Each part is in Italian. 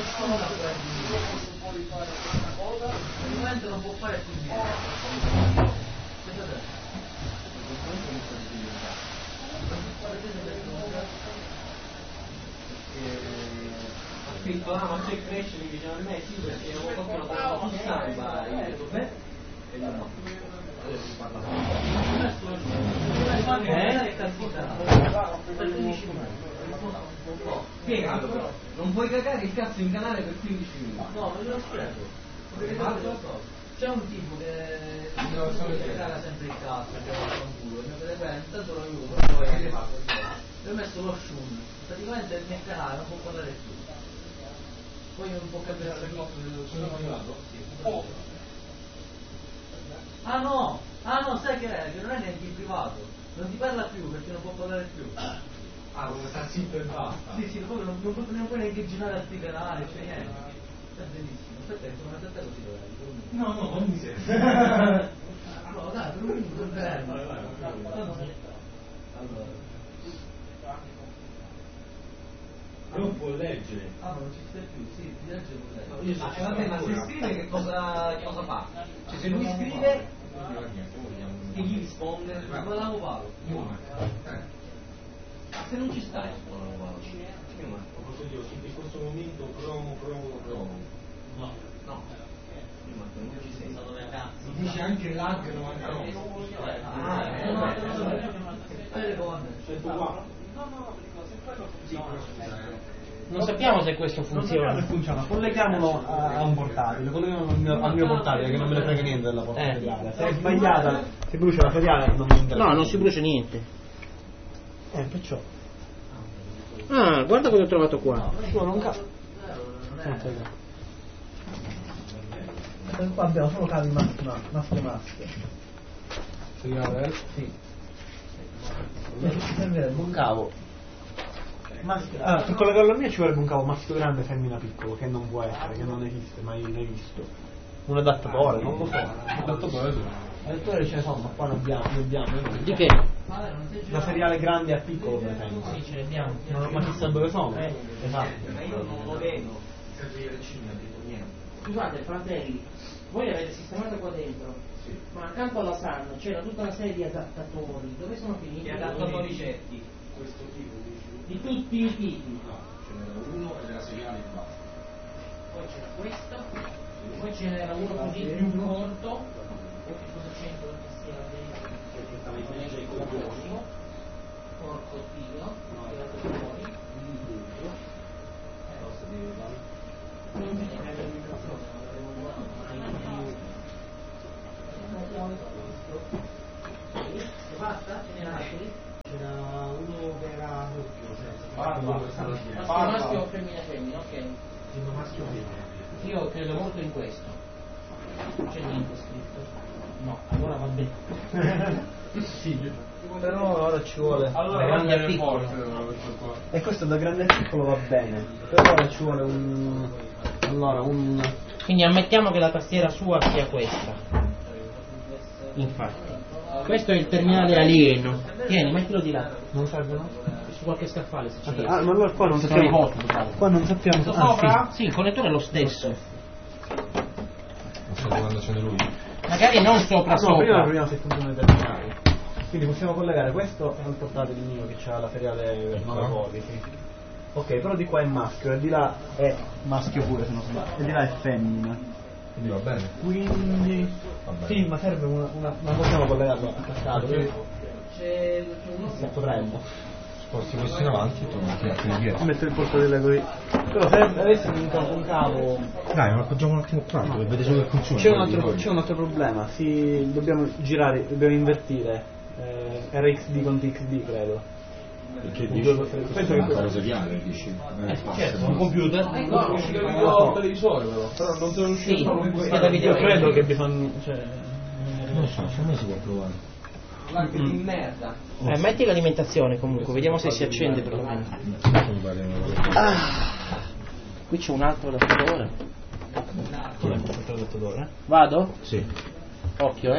nessuno può fare questa cosa, praticamente non può fare più niente. Ha scritto, ma c'è crescere, dice a me sì, perché non qualcuno parla su samba, io dico beh, e io no. Adesso parla spiegato però, non puoi cagare il cazzo in canale per 15 minuti. No, ma glielo spiego. C'è un tipo che caga sempre il cazzo, che fa un culo, intanto lo aiuto, poi gli ho messo lo shun, praticamente nel canale non può parlare più. Poi non può capire il cazzo sono arrivato? Ah no, sai che è? Che non è neanche in privato, non ti parla più perché non può parlare più. Ah, come sta zitto e basta. Sì, proprio non puoi neanche girare altri canali, cioè niente. È benissimo, aspetta che sono una testa così dov'è? No, non mi serve. No, dai, per un minuto è bello. Allora. Non può leggere. Ah, non ci stai più, sì, ti legge con lei. Vabbè, ma se scrive che cosa fa? Cioè se lui scrive e gli risponde, Ma la Paolo. Se non ci stai, posso dire in questo momento provo. No. Non ci sei. Mi dice anche lag 99. Non sappiamo se questo funziona. Colleghiamolo a un portatile, colleghiamolo al mio portatile che non me ne frega niente della portatile. Se è sbagliata, se brucia la seriale non mi interessa. No, non si brucia niente. Perciò. Ah, guarda cosa ho trovato qua. Ci vuole un cavo. Qua abbiamo solo cavi maschio. Seriale? Sì. Servirebbe un cavo. Per collegarlo al mio ci vorrebbe un cavo maschio grande e femmina piccolo, che non può essere, che non esiste, mai visto. Un adattatore, non lo so. Adattatore ce ne sono, ma qua ne abbiamo. Di che? Da seriale grande a piccolo, per esempio. Sì, ce ne abbiamo. Ma chissà dove sono. Esatto. Ma io non lo vedo. Niente. Scusate, fratelli, voi avete sistemato qua dentro, sì. Ma accanto alla SAN c'era tutta una serie di adattatori. Dove sono finiti? Gli adattatori certi. Questo tipo di tutti i tipi. No, ce n'era uno ed era seriale e basta. Poi c'era questo, poi ce n'era uno così più corto, o che cosa c'entra che sia porco Dio, tirato fuori. Non ce n'era l'imitazione, non l'avevo e basta? Ce n'era altri? C'era uno che era doppio, maschio o femmina, ok. Maschio femmina. Io credo molto in questo. Non c'è niente scritto. No, allora va bene. Sì, però ora ci vuole. Allora grande e piccolo. E questo da grande e piccolo va bene. Però ora ci vuole un. Quindi ammettiamo che la tastiera sua sia questa. Infatti. Questo è il terminale alieno. Tieni, mettilo di là. Non serve, no? Su qualche scaffale se c'è. Ma allora qua non sappiamo. Qua non sappiamo. Sopra? Sì, il connettore è lo stesso. Non so quando ce n'è lui. Magari non sopra. Prima proviamo se funziona il terminale. Quindi possiamo collegare questo al portatile mio che ha la seriale 9 poli, sì. Ok, però di qua è maschio e di là è maschio pure se non sbaglio. E di là è femmina. Quindi va bene? Quindi sì, ma serve una non possiamo collegarlo attaccato. C'è uno Se potremmo. Sposti questo in avanti e tu metti dietro. Metto il portatile così. Però se avessimo un cavo. Dai, non appoggiamo un attimo qua, per vedere solo che funziona. C'è un altro problema, dobbiamo girare, dobbiamo invertire RXD con TXD credo. Perché dici? Penso che cosa seriale, dici? Certo, un computer. No, il televisore però non sono riuscito a fare io credo che bisogna. Non so, se me si può provare. Guarda di merda. Metti l'alimentazione comunque, vediamo se si accende perlomeno. Qui c'è un altro adattatore. Altro adattatore? Vado? Sì. Occhio,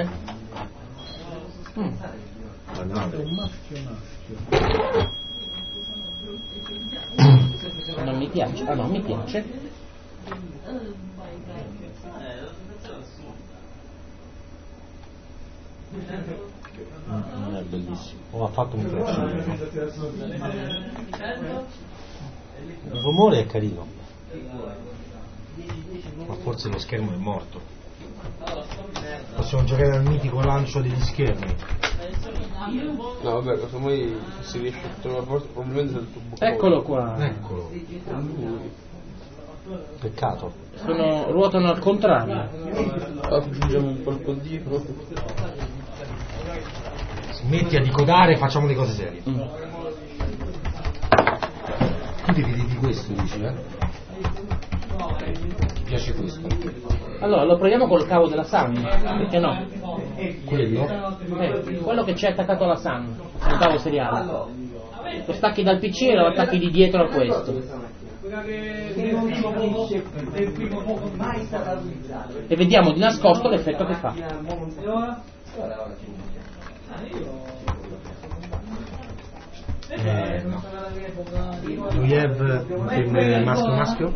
Un maschio. Non mi piace. Ah no, mi piace. o ha fatto un flash? Il rumore è carino, ma forse lo schermo è morto. Possiamo giocare al mitico lancio degli schermi. No vabbè, casomai si riesce a trovare probabilmente del tubo. Eccolo qua. Eccolo. Peccato. Ruotano al contrario. Aggiungiamo un colpo dietro. Smetti di codare e facciamo le cose serie. Tu ti vedi di questo, dici, eh? Ti piace questo? Allora lo proviamo col cavo della SAN, perché no? Quello? Quello che c'è attaccato alla SAN, il cavo seriale. Lo stacchi dal PC e lo attacchi di dietro a questo. E vediamo di nascosto l'effetto che fa. No. Do you have maschio?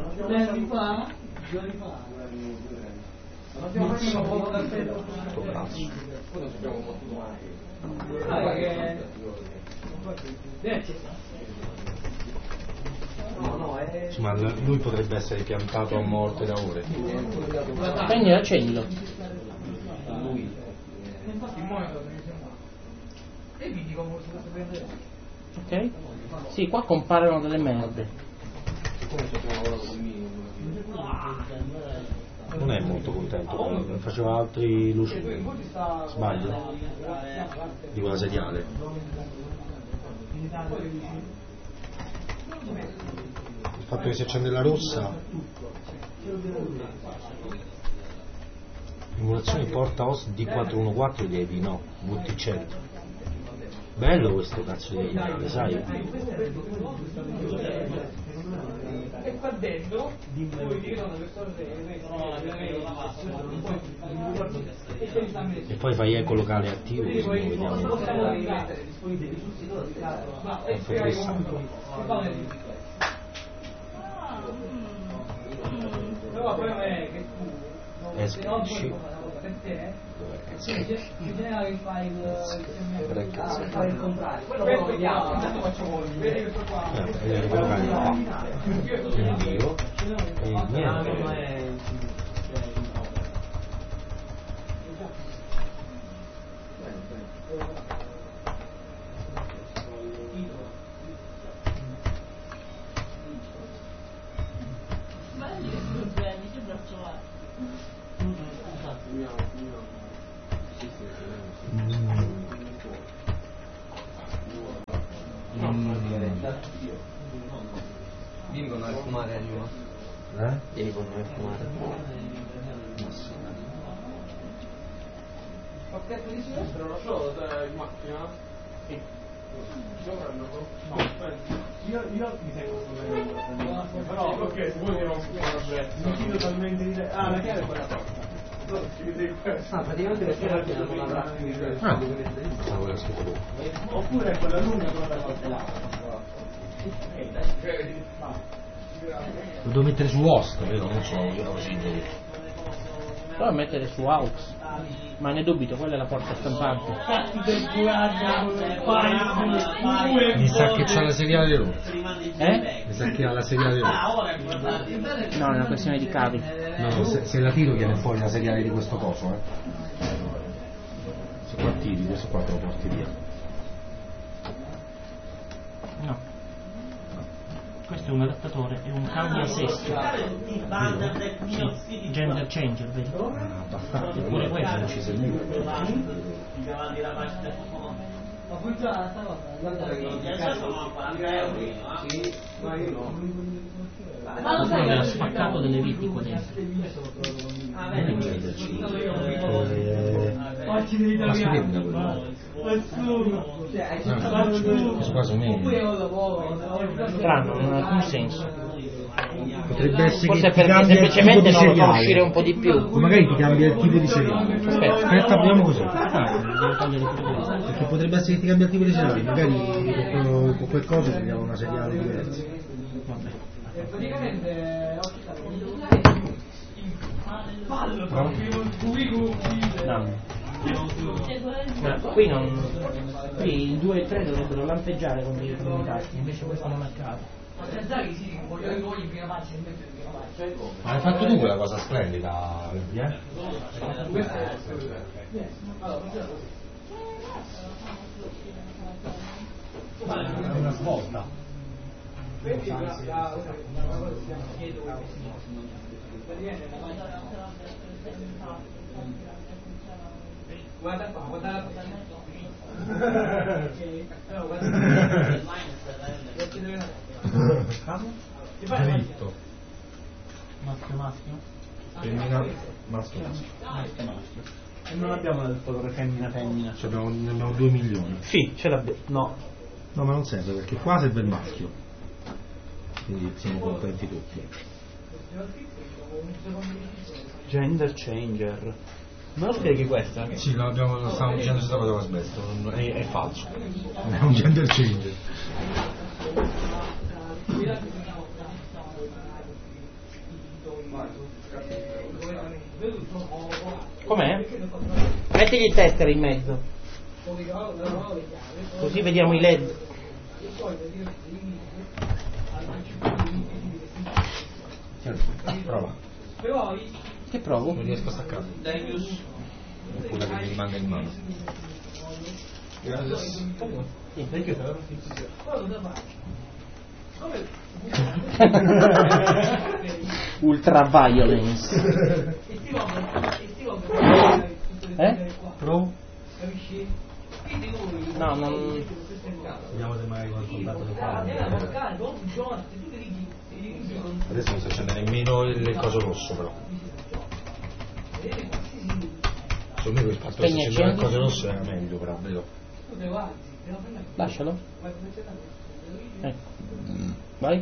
Insomma, lui potrebbe essere piantato a morte da ore. Prendi e accendilo. Ok? Sì, qua comparono delle merde. Non è molto contento, faceva altri luci. Sbaglio? Di quella seriale. Il fatto che si accende la rossa. Emulazione porta OS D414 devi no, VT100. Bello questo cazzo di segnale, sai? E qua dentro poi dicono che E poi fai eco locale attivo così lo vediamo. Esci. bisogna che fai il contrario, quello lo vediamo, intanto facciamo vedi questo qua. E niente. Vieni con noi a fumare, Anima. Vieni con noi a fumare. Pacchetto di sinistra lo so, in macchina? Sì. Io mi seguo però ok, se vuoi non fido talmente di te. Ah, la chiave è quella porta. Praticamente le chiavi non avrà più di oppure è quella lunga quella da parte là. Lo devo mettere su host, vero? Non so, così. Prova a mettere su aux, ma ne dubito, quella è la porta stampante. Mi sa che c'ha la seriale rotta. Mi sa che ha la seriale rotta. No, è una questione di cavi. No, se la tiro viene fuori la seriale di questo coso, Se qua tiri, questo qua te lo porti via. No. Questo è un adattatore, è un cambio a sesso. Sì, gender changer, vedi? Eppure questo non ci serve. Ma funziona sta cosa? Questo era spaccato delle viti qua dentro. Questo qua sono strano, non ha alcun senso. Potrebbe essere forse che perché semplicemente non lo fa uscire un po' di più. O magari ti cambia il tipo di seriale. Aspetta, proviamo così. Perché potrebbe essere che ti cambia il tipo di seriale, magari con quel coso prendiamo una seriale diversa. Praticamente No. Qui non. Qui il 2 e il 3 dovrebbero lampeggiare con i tasti, invece questo non accade. Ma hai fatto tu quella cosa splendida, eh? È una svolta. Guarda qua, guarda Dritto. Maschio? Femmina, maschio. E non abbiamo del colore femmina. Ne abbiamo 2 milioni. Sì, ce l'abbiamo. No, ma non serve perché qua serve il maschio. Quindi siamo contenti tutti. Gender changer. Me lo spieghi questa? Sì, stavamo dicendo questa cosa con Asbesto, è falso. È un gender changer. Com'è? Mettigli il tester in mezzo. Così vediamo i LED. Prova. Che provo? Non riesco a staccare. Quella che mi rimanga in mano. Ultraviolence. Provo? No, non. Vediamo se magari con il contatto lo fa. Adesso non si accende nemmeno il coso rosso però. Secondo me il fatto che si accendeva il coso rosso era meglio però, vedo. Lascialo. Vai.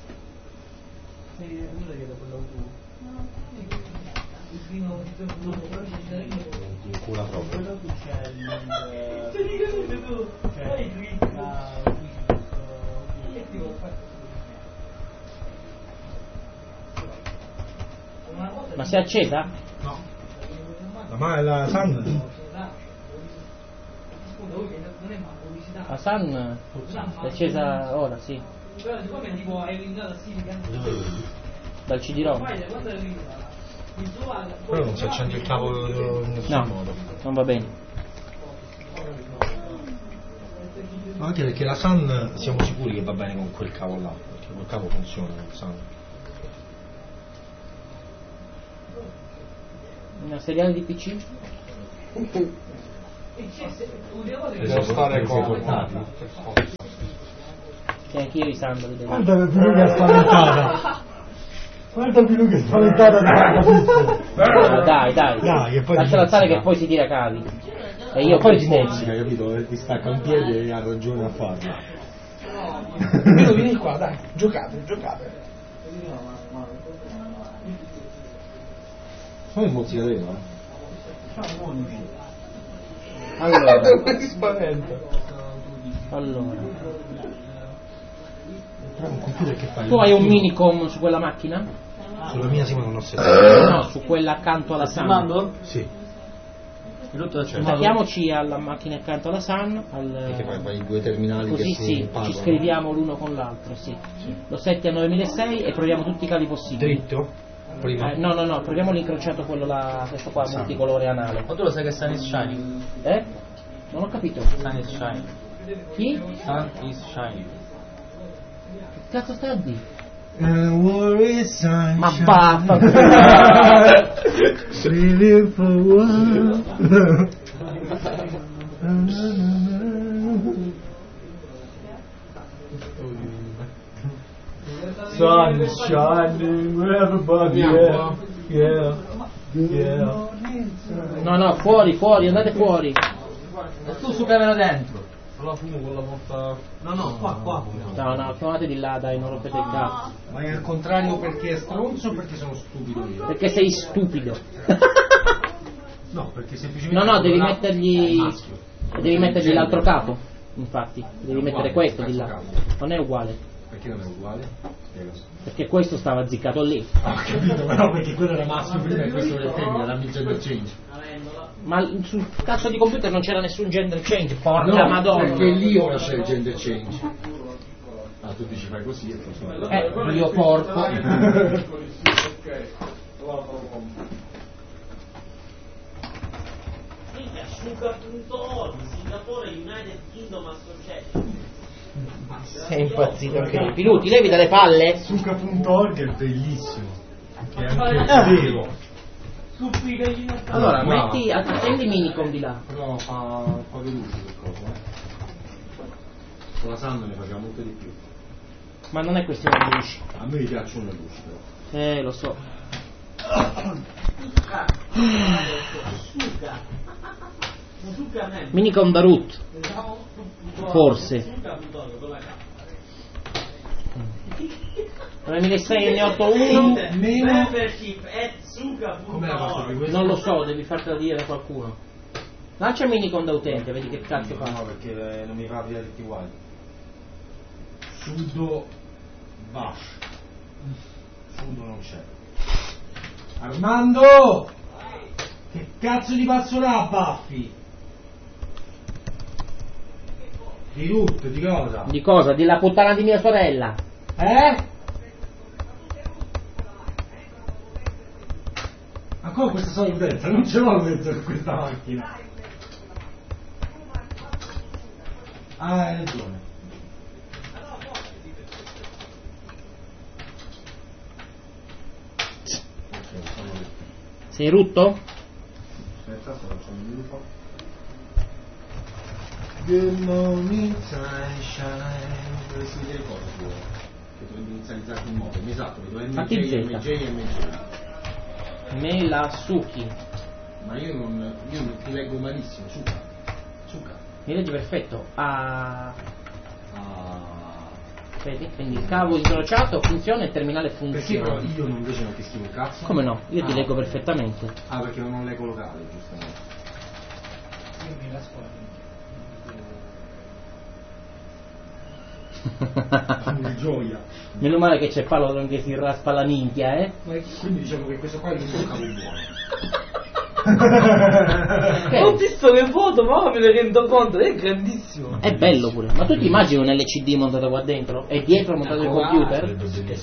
In cura proprio. Ma si è accesa? No. Ma è la Sun? La Sun è accesa ora, sì. Dal CD-ROM. Però non si accende il cavo in nessun modo. Non va bene. Ma anche perché la Sun siamo sicuri che va bene con quel cavo là, perché quel cavo funziona con la Sun. Una seriale di PC? Devo stare con Che anch'io i sandali. Guarda che più che è spaventata! Guarda più che è spaventata! Dai, che poi lasciala stare che poi si tira cavi. E io poi ti mozzica, capito? Ti stacca un piede e ha ragione a farlo. Vedo, vieni qua, dai, giocate. Poi mozzica te, no? Allora. Però un computer che fai? Tu hai un Minicom su quella macchina? Sulla mia sì, ma non ho sentito. No, su quella accanto alla Sun. Sì. Attacchiamoci alla macchina accanto alla Sun. E che fai i 2 terminali così che sì, si parlano? ci scriviamo l'uno con l'altro, sì. Lo setti a 9006 e proviamo tutti i cavi possibili. Dritto? Prima? No, proviamo l'incrociato quello là, questo qua multicolore anale. Ma tu lo sai che Sun is shining? Non ho capito. Sun is shining. Chi? Sun is shining. Che cazzo sta a dire? Ma Ma baffa! Sun is shining, everybody, yeah. No, fuori, andate fuori. E tu su camera dentro. La fumo con la porta. No, qua. No, chiamate di là, dai, non rompete il cazzo. Ma è al contrario perché è stronzo o perché sono stupido io? Perché sei stupido. No, perché semplicemente... No, devi mettergli l'altro capo. Infatti, devi mettere questo di là. Non è uguale. Perché non è uguale? Spiega. Perché questo stava ziccato lì. Ho capito, però perché quello era maschio prima e questo era il femmina, la gender change. Ma sul cazzo di computer non c'era nessun gender change, porca madonna. Perché lì ora c'è il gender change. Ah, tu dici fai così e poi io porco. Suga.org, Singapore United Kingdom Association. Sei impazzito anche tu. Piluti, levi dalle palle? Suga.org è bellissimo. Che è anche vero. Allora, accendi Minicom di là. No, fa veloce quel coso, Con la Sanno ne faceva molto di più. Ma non è questione di luci. A me mi piacciono le luci però. Lo so. Minicom da root. Forse. 9681 Membership at suga.org. Non lo so, devi fartela dire da qualcuno. Lancia Minicom da utente, vedi che cazzo fa. No, perché non mi fa via tutti uguali. Sudo bash. Sudo non c'è. Armando! Che cazzo di pazzo là, Baffi? Di root, di cosa? Di cosa? Di la puttana di mia sorella. Ancora questa salvezza, non ce l'ho dentro questa macchina. Ah, hai ragione. Sei rutto? Aspetta, sto facendo un po'. Good morning sunshine. Dovresti vedere cosa tu che dovrebbe inizializzarti in modo. Esatto, dove MJ. Melasuki. Ma io ti leggo malissimo, Suka. Mi leggi perfetto. Vedi? Quindi il cavo incrociato funziona e il terminale funziona. Perché però io invece non ti scrivo un cazzo? Come no? Io ti leggo perfettamente. Ah, perché non ho l'eco locale, giustamente. Io mi la scuola. Di gioia. Meno male che c'è Paolo che si raspa la minchia, Quindi diciamo che questo qua è l'unico cavo buono. Ho visto che foto, ma me ne rendo conto, è grandissimo. È bello pure. Ma tu ti immagini un LCD montato qua dentro? E dietro montato il computer? Che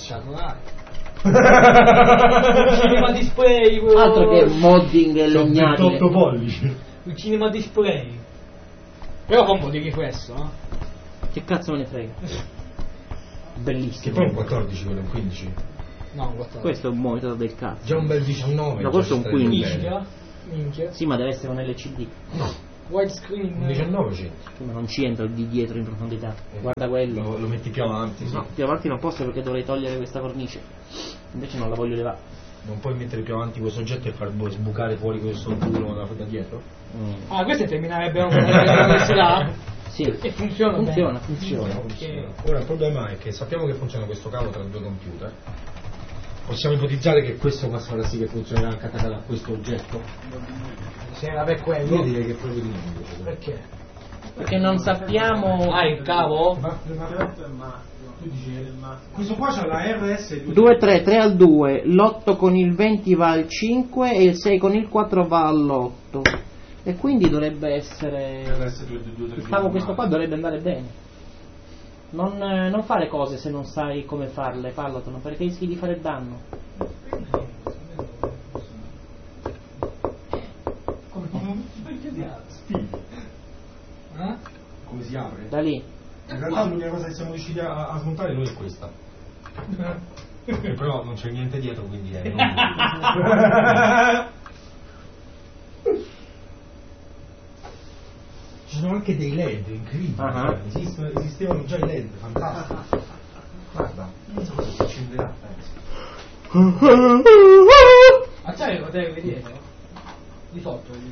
cinema display, Altro che modding legnati. 28 pollici. Il cinema display. Però combo di questo, Che cazzo me ne frega? Che Bellissimo. poi un 14 quello, un 15. No, 14. Questo è un monitor del cazzo. Già un bel 19. No, questo è un 15. Minchia. Sì, ma deve essere un LCD. No, Widescreen. un 19 c'è. Sì, ma non ci entra di dietro in profondità. Guarda quello. Lo metti più avanti, sì. No, più avanti non posso perché dovrei togliere questa cornice. Invece non la voglio levare. Non puoi mettere più avanti questo oggetto e far sbucare fuori questo culo da dietro? Ah, questo è terminale abbiamo l'università. Sì. E funziona. Funziona. Ora il problema è che sappiamo che funziona questo cavo tra due computer. Possiamo ipotizzare che questo possa fare sì che funzionerà anche attaccato a questo oggetto? Se era per quello. Io direi che proprio di no. Perché? Perché non sappiamo. Ah, il cavo? Tu dici, questo qua c'ha la RS 2, 3, 3 al 2, l'8 con il 20 va al 5 e il 6 con il 4 va all'8. E quindi dovrebbe essere. Il cavo questo qua dovrebbe andare bene. Non fare cose se non sai come farle, parlatelo, perché rischi di fare danno. Come si apre? Da lì. In realtà l'unica cosa che siamo riusciti a smontare noi è questa. E però non c'è niente dietro, quindi è Ci sono anche dei LED incredibili. Esistevano già i LED, fantastico. Guarda, non so cosa si accenderà, penso. Ma c'hai il potere dietro? Di sotto, voglio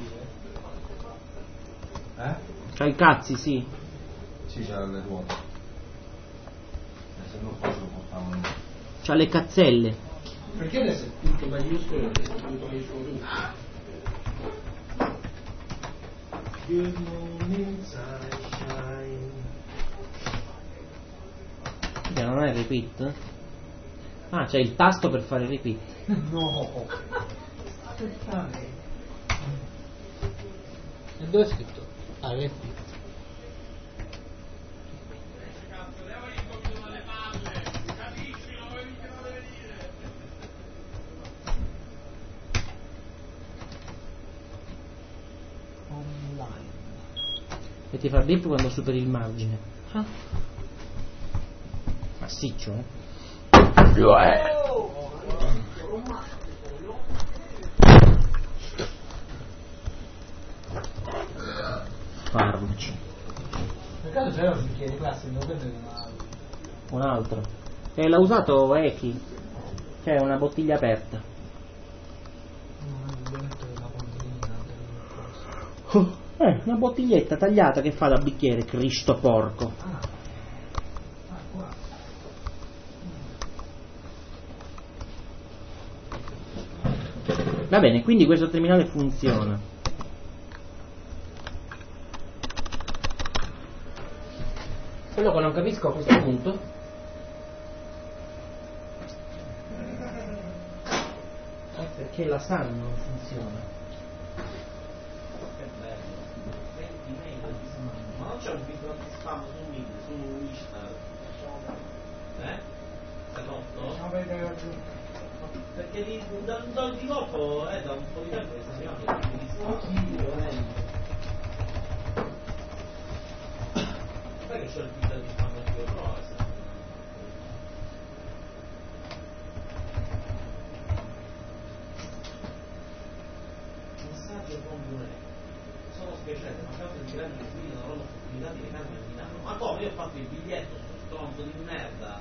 dire. C'ha i cazzi, sì. Sì, c'era le ruote. Se no poi lo portavano. C'ha le cazzelle. Perché adesso è tutto maiuscolo e tutto maiuscolo? Good morning sunshine. Non è il repeat? Ah, c'è il tasto per fare il repeat. No. E dove è scritto? Ah, è qui. E ti fa dip quando superi il margine. Ah. Massiccio, farmaci. Per caso c'era un bicchiere di plastica, Un altro. E l'ha usato Eki. C'è una bottiglia aperta. Una bottiglietta tagliata che fa da bicchiere, Cristo porco. Va bene, quindi questo terminale funziona. Quello che non capisco a questo punto è perché la SAN non funziona. Ma non c'è un piccolo spam su Instagram? Perché dal di dopo è da un po' di tempo che stiamo sai che c'è il piccolo di spam anche io messaggio con sono spiacente, ma causa di grandi figli non ho l'opportunità di recarmi a Milano. Ma come? Io ho fatto il biglietto su stronzo di merda.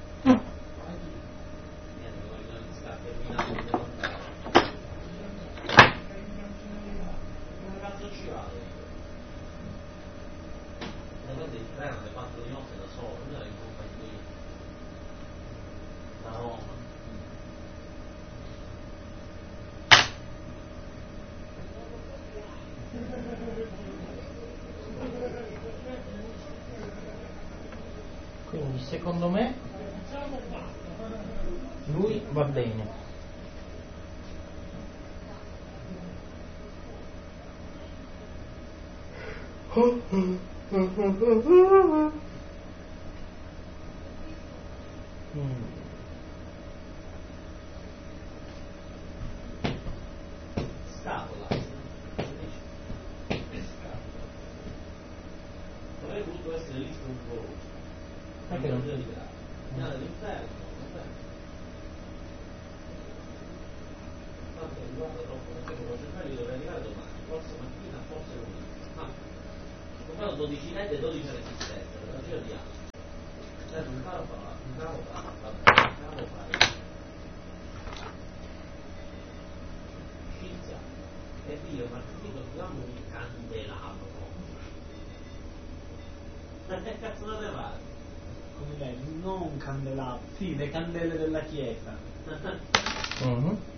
Niente, voglio gli scatti a Milano di devo andare. Come cazzo ci vado? Da prende il treno alle 4 di notte da solo, non era in compagnia. Da Roma. Quindi secondo me lui va bene. Scatola. Avrei voluto essere lì su un volo. Perché non? All'inferno. Tanto riguarda troppo perché con il cervello dovrei arrivare domani, forse mattina, forse lunedì. Ho comprato 12 LED e 12 resistenze per la gira di anno. Un cavo fare. Scizia. E io martedì dobbiamo un candelabro. Che cazzo non ne vale? Come lei, non candelabro, sì, le candele della chiesa.